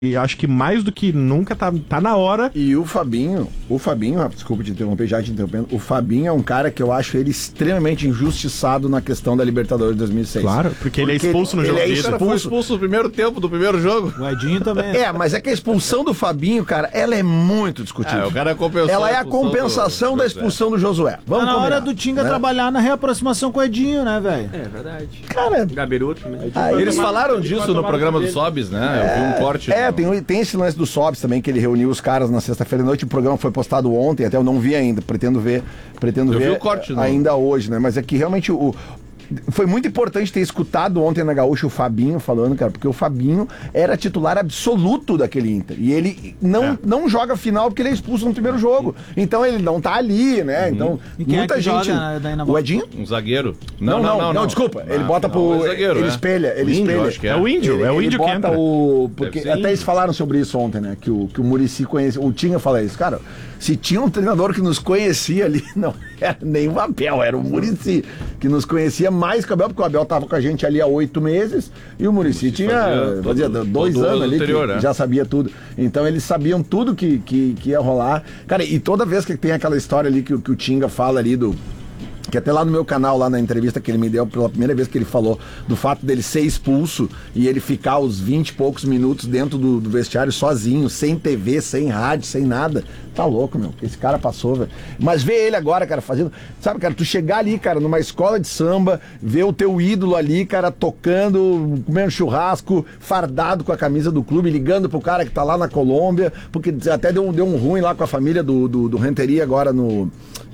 E acho que mais do que nunca tá na hora. E o Fabinho, desculpa te interromper, já te interrompendo, o Fabinho é um cara que eu acho ele extremamente injustiçado na questão da Libertadores de 2006. Claro, porque ele é expulso no jogo. Ele é expulso no primeiro tempo do primeiro jogo. O Edinho também. Mas é que a expulsão do Fabinho, cara, ela é muito discutível. O cara compensou. Ela é a compensação da expulsão do Josué. Vamos na hora do Tinga trabalhar na reaproximação com o Edinho, né, velho? É verdade. Cara, Gabiruto também. Eles falaram disso no programa do Sobs, né? Eu vi um corte. Tem esse lance do Sobs também, que ele reuniu os caras na sexta-feira à noite. O programa foi postado ontem, até eu não vi ainda. Pretendo ver vi o corte, ainda hoje, né? Mas é que realmente foi muito importante ter escutado ontem na Gaúcha o Fabinho falando, cara, porque o Fabinho era titular absoluto daquele Inter. E ele não joga final porque ele é expulso no primeiro jogo. Então ele não tá ali, né? Então, muita gente. O Edinho? Um zagueiro. Não, desculpa. Ele bota pro. Zagueiro, ele espelha. Ele índio, espelha. acho que é o índio, é o índio que entra. Porque até eles falaram sobre isso ontem, né? Que o Muricy conhecia. O Tinga fala isso, cara. Se tinha um treinador que nos conhecia ali, não era nem o Abel, era o Muricy, que nos conhecia mais que o Abel, porque o Abel tava com a gente ali há 8 meses e o Muricy fazia 2 anos ali anterior, que já sabia tudo. Então eles sabiam tudo que ia rolar. Cara, e toda vez que tem aquela história ali que o Tinga fala ali que até lá no meu canal, lá na entrevista que ele me deu pela primeira vez que ele falou do fato dele ser expulso e ele ficar os 20 e poucos minutos dentro do vestiário sozinho, sem TV, sem rádio, sem nada. Tá louco, meu. Esse cara passou, velho. Mas ver ele agora, cara, fazendo... Sabe, cara, tu chegar ali, cara, numa escola de samba, ver o teu ídolo ali, cara, tocando, comendo churrasco, fardado com a camisa do clube, ligando pro cara que tá lá na Colômbia, porque até deu um ruim lá com a família do Renteria agora no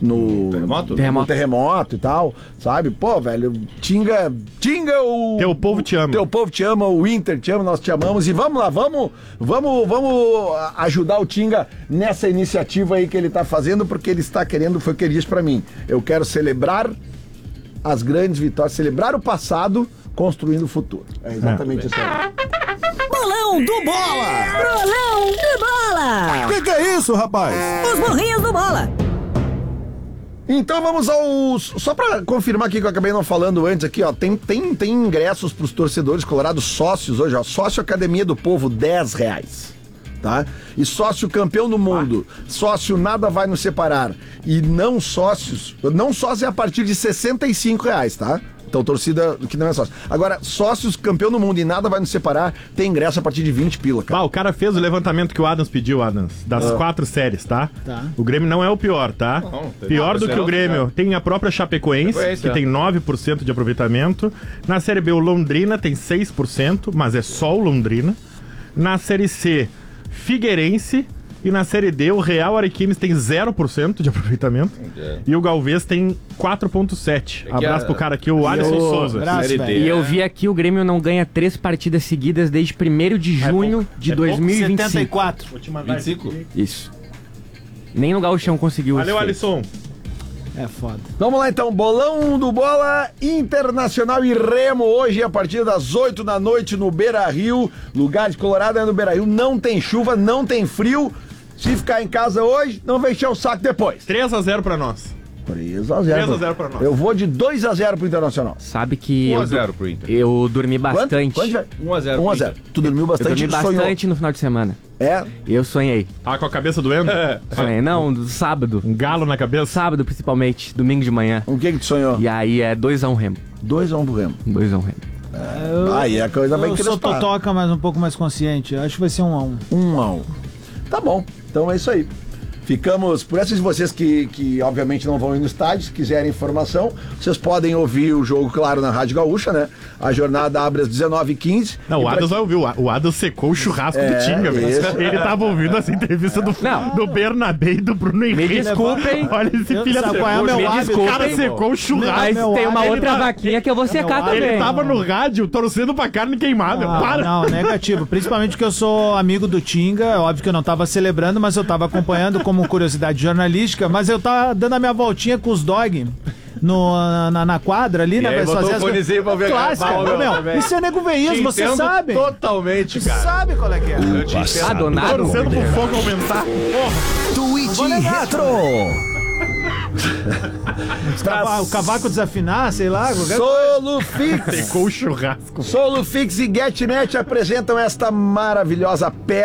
terremoto e tal, sabe? Pô, velho, Tinga, o... Teu povo te ama. Teu povo te ama, o Inter te ama, nós te amamos. E vamos lá, vamos ajudar o Tinga nessa iniciativa aí que ele tá fazendo, porque ele está querendo, foi o que ele disse pra mim. Eu quero celebrar as grandes vitórias, celebrar o passado, construindo o futuro. É exatamente isso aí. Bolão do Bola! Bolão do Bola! Que é isso, rapaz? Os burrinhos do Bola! Então vamos só pra confirmar aqui que eu acabei não falando antes aqui, ó, tem ingressos pros torcedores colorados sócios hoje, ó, sócio Academia do Povo, R$10, tá? E sócio campeão do mundo, sócio nada vai nos separar, e não sócio é a partir de R$65, tá? Então, torcida que não é sócio. Agora, sócios, campeão do mundo e nada vai nos separar, tem ingresso a partir de 20 pila, cara. O cara fez o levantamento que o Adams pediu, das 4 séries, tá? O Grêmio não é o pior, tá? Pior do que o Grêmio tem a própria Chapecoense, que tem 9% de aproveitamento. Na Série B, o Londrina tem 6%, mas é só o Londrina. Na Série C, Figueirense. E na Série D, o Real Ariquemes tem 0% de aproveitamento. E o Galvez tem 4,7%. Abraço pro cara aqui, o Alisson Souza. E eu vi aqui, o Grêmio não ganha 3 partidas seguidas desde 1º de junho de 2025. 74. 25? Isso. Nem no Gauchão conseguiu. Valeu, Alisson. É foda. Vamos lá então, bolão do Bola, Internacional e Remo, hoje a partir das 8 da noite no Beira-Rio, lugar de Colorado é no Beira-Rio, não tem chuva, não tem frio, se ficar em casa hoje, não vai encher o saco depois. 3-0 pra nós. 3-0 pra nós. Eu vou de 2-0 pro Internacional. Sabe que 1-0 pro Inter. eu dormi bastante. Quanto? 1-0. 1-0. Tu dormiu bastante? Eu dormi bastante no final de semana. É? Eu sonhei. Com a cabeça doendo? Sonhei. Não, do sábado. Um galo na cabeça? Sábado, principalmente. Domingo de manhã. O que tu sonhou? E aí é 2-1 Remo. 2-1 pro Remo. 2-1 Remo. Aí a coisa vai Eu sou crespar. totoca, mas um pouco mais consciente. Acho que vai ser 1-1. 1-1. Tá bom, então é isso aí. Ficamos, por essas de vocês que obviamente não vão ir no estádio, se quiserem informação, vocês podem ouvir o jogo, claro, na Rádio Gaúcha, né? A jornada abre às 19h15. Não, o Adams vai ouvir. O Adams secou o churrasco do Tinga, velho. Ele tava ouvindo essa entrevista do Bernabé e do Bruno Henrique. Me desculpem. Olha esse filho da puta. O cara secou o churrasco. Mas tem uma outra vaquinha que eu vou secar também. Ele tava no rádio torcendo pra carne queimada. Não, negativo. Principalmente porque eu sou amigo do Tinga. É óbvio que eu não tava celebrando, mas eu tava acompanhando como curiosidade jornalística. Mas eu tava dando a minha voltinha com os dog na quadra ali, né? Isso é negoveísmo, você sabe. Totalmente, cara. Você sabe qual é que é. Adonado. Torcendo pro fogo aumentar. Tweet Retro. O cavaco desafinar, sei lá. Solufix. Secou o churrasco. Solufix e GetNet apresentam esta maravilhosa peça.